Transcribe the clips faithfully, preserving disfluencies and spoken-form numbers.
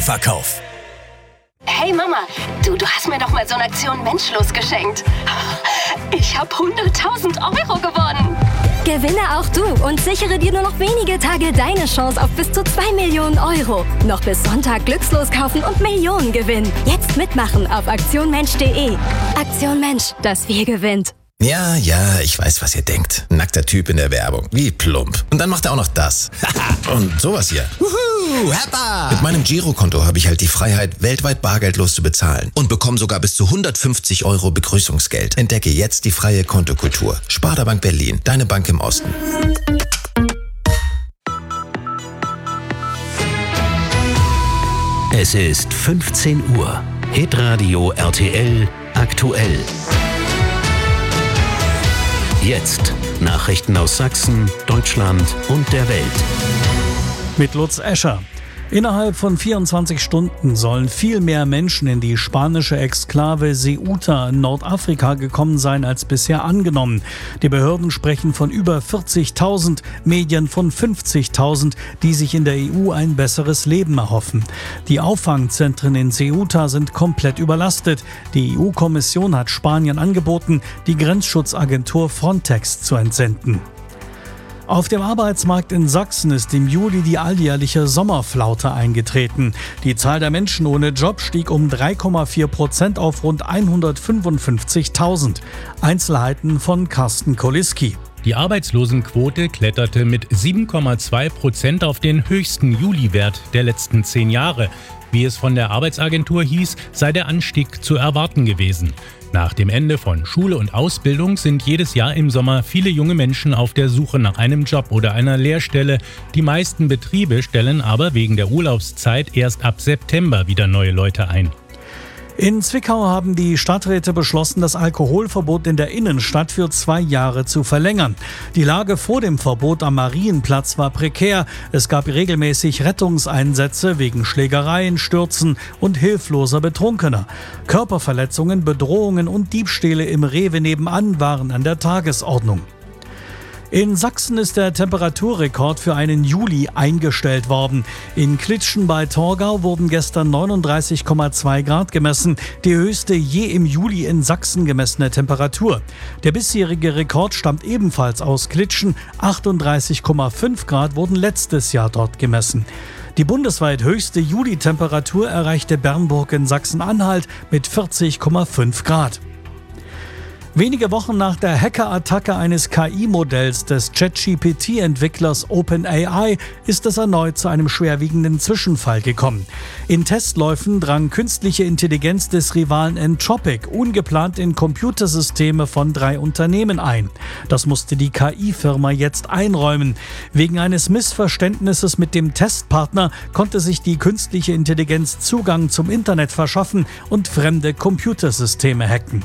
Vorverkauf. Hey Mama, du, du hast mir doch mal so eine Aktion Menschlos geschenkt. Ich habe hunderttausend Euro gewonnen. Gewinne auch du und sichere dir nur noch wenige Tage deine Chance auf bis zu zwei Millionen Euro. Noch bis Sonntag Glückslos kaufen und Millionen gewinnen. Jetzt mitmachen auf aktion mensch punkt de. Aktion Mensch, das Wir gewinnt. Ja, ja, ich weiß, was ihr denkt. Nackter Typ in der Werbung. Wie plump. Und dann macht er auch noch das. Und sowas hier. Wuhu, Heppa! Mit meinem Girokonto habe ich halt die Freiheit, weltweit bargeldlos zu bezahlen. Und bekomme sogar bis zu hundertfünfzig Euro Begrüßungsgeld. Entdecke jetzt die freie Kontokultur. Sparda Bank Berlin, deine Bank im Osten. Es ist fünfzehn Uhr. Hitradio R T L aktuell. Jetzt Nachrichten aus Sachsen, Deutschland und der Welt. Mit Lutz Escher. Innerhalb von vierundzwanzig Stunden sollen viel mehr Menschen in die spanische Exklave Ceuta in Nordafrika gekommen sein als bisher angenommen. Die Behörden sprechen von über vierzigtausend, Medien von fünfzigtausend, die sich in der E U ein besseres Leben erhoffen. Die Auffangzentren in Ceuta sind komplett überlastet. Die E U-Kommission hat Spanien angeboten, die Grenzschutzagentur Frontex zu entsenden. Auf dem Arbeitsmarkt in Sachsen ist im Juli die alljährliche Sommerflaute eingetreten. Die Zahl der Menschen ohne Job stieg um drei Komma vier Prozent auf rund hundertfünfundfünfzigtausend. Einzelheiten von Carsten Koliski. Die Arbeitslosenquote kletterte mit sieben Komma zwei Prozent auf den höchsten Juliwert der letzten zehn Jahre. Wie es von der Arbeitsagentur hieß, sei der Anstieg zu erwarten gewesen. Nach dem Ende von Schule und Ausbildung sind jedes Jahr im Sommer viele junge Menschen auf der Suche nach einem Job oder einer Lehrstelle. Die meisten Betriebe stellen aber wegen der Urlaubszeit erst ab September wieder neue Leute ein. In Zwickau haben die Stadträte beschlossen, das Alkoholverbot in der Innenstadt für zwei Jahre zu verlängern. Die Lage vor dem Verbot am Marienplatz war prekär. Es gab regelmäßig Rettungseinsätze wegen Schlägereien, Stürzen und hilfloser Betrunkener. Körperverletzungen, Bedrohungen und Diebstähle im Rewe nebenan waren an der Tagesordnung. In Sachsen ist der Temperaturrekord für einen Juli eingestellt worden. In Klitschen bei Torgau wurden gestern neununddreißig Komma zwei Grad gemessen, die höchste je im Juli in Sachsen gemessene Temperatur. Der bisherige Rekord stammt ebenfalls aus Klitschen, achtunddreißig Komma fünf Grad wurden letztes Jahr dort gemessen. Die bundesweit höchste Juli-Temperatur erreichte Bernburg in Sachsen-Anhalt mit vierzig Komma fünf Grad. Wenige Wochen nach der Hackerattacke eines K I-Modells des ChatGPT-Entwicklers OpenAI ist es erneut zu einem schwerwiegenden Zwischenfall gekommen. In Testläufen drang künstliche Intelligenz des Rivalen Anthropic ungeplant in Computersysteme von drei Unternehmen ein. Das musste die K I-Firma jetzt einräumen. Wegen eines Missverständnisses mit dem Testpartner konnte sich die künstliche Intelligenz Zugang zum Internet verschaffen und fremde Computersysteme hacken.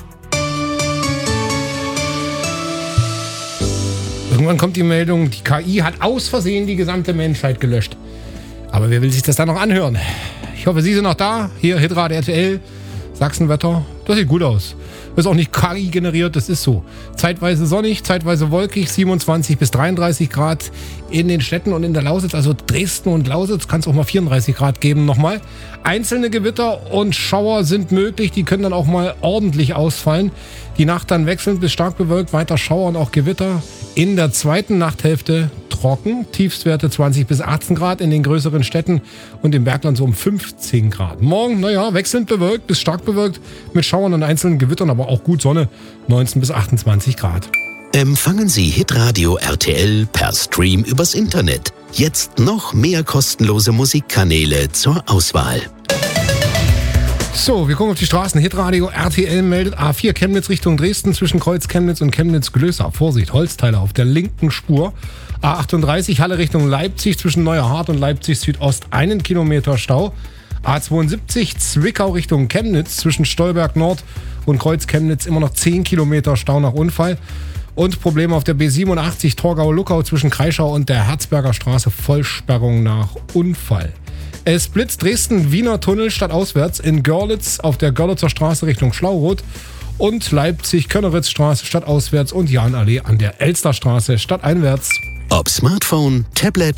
Irgendwann kommt die Meldung, die K I hat aus Versehen die gesamte Menschheit gelöscht. Aber wer will sich das dann noch anhören? Ich hoffe, Sie sind noch da. Hier, Hitradio R T L, Sachsenwetter. Das sieht gut aus. Das ist auch nicht K I generiert, das ist so. Zeitweise sonnig, zeitweise wolkig, siebenundzwanzig bis dreiunddreißig Grad in den Städten und in der Lausitz, also Dresden und Lausitz, kann es auch mal vierunddreißig Grad geben nochmal. Einzelne Gewitter und Schauer sind möglich, die können dann auch mal ordentlich ausfallen. Die Nacht dann wechselnd bis stark bewölkt, weiter Schauer und auch Gewitter. In der zweiten Nachthälfte trocken, Tiefstwerte zwanzig bis achtzehn Grad in den größeren Städten und im Bergland so um fünfzehn Grad. Morgen, naja, wechselnd bewölkt bis stark bewölkt mit Schauern und einzelnen Gewittern, aber auch gut Sonne, neunzehn bis achtundzwanzig Grad. Empfangen Sie Hitradio R T L per Stream übers Internet. Jetzt noch mehr kostenlose Musikkanäle zur Auswahl. So, wir gucken auf die Straßen. Hitradio R T L meldet A vier Chemnitz Richtung Dresden zwischen Kreuz Chemnitz und Chemnitz-Glößau. Vorsicht, Holzteile auf der linken Spur. A achtunddreißig Halle Richtung Leipzig zwischen Neuerhardt und Leipzig Südost einen Kilometer Stau. A zweiundsiebzig Zwickau Richtung Chemnitz zwischen Stolberg Nord und Kreuz Chemnitz immer noch zehn Kilometer Stau nach Unfall. Und Probleme auf der B siebenundachtzig Torgau-Luckau zwischen Kreischau und der Herzberger Straße, Vollsperrung nach Unfall. Es blitzt Dresden-Wiener Tunnel stadtauswärts in Görlitz auf der Görlitzer Straße Richtung Schlauroth und Leipzig-Könneritz-Straße stadtauswärts und Jahnallee an der Elsterstraße stadteinwärts. Ob Smartphone, Tablet